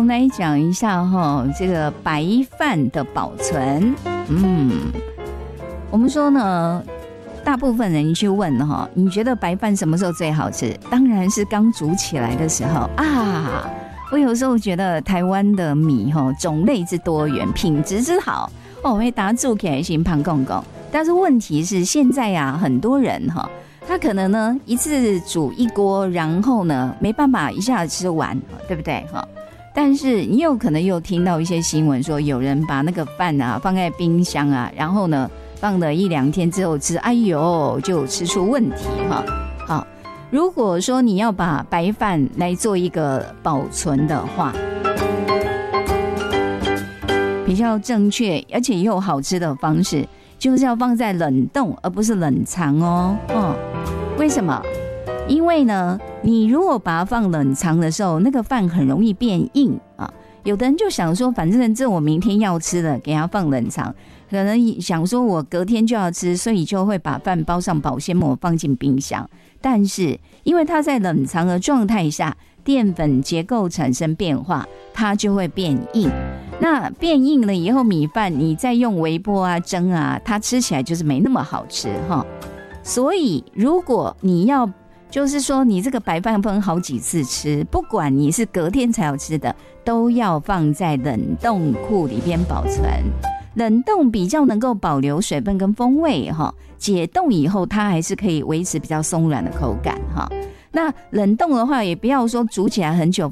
们来讲一下这个白饭的保存。我们说呢，大部分人去问你觉得白饭什么时候最好吃？当然是刚煮起来的时候啊。我有时候觉得台湾的米种类之多元，品质之好会打住起来行胖公公。但是问题是现在啊，很多人他可能呢一次煮一锅，然后呢没办法一下子吃完，对不对但是你有可能又聽到一些新聞說有人把那個飯啊放在冰箱啊，然後呢放了1-2天之後吃，哎呦就吃出問題好，如果說你要把白飯來做一個保存的話，比較正確而且又好吃的方式就是要放在冷凍而不是冷藏為什麼？因為呢你如果把它放冷藏的时候，那个饭很容易变硬啊。有的人就想说，反正这我明天要吃的，给它放冷藏。可能想说我隔天就要吃，所以就会把饭包上保鲜膜放进冰箱。但是因为它在冷藏的状态下，淀粉结构产生变化，它就会变硬。那变硬了以后，米饭你再用微波啊蒸啊，它吃起来就是没那么好吃所以如果你要就是说你这个白饭分好几次吃，不管你是隔天才要吃的，都要放在冷冻库里边保存。冷冻比较能够保留水分跟风味解冻以后它还是可以维持比较松软的口感那冷冻的话也不要说煮起来很久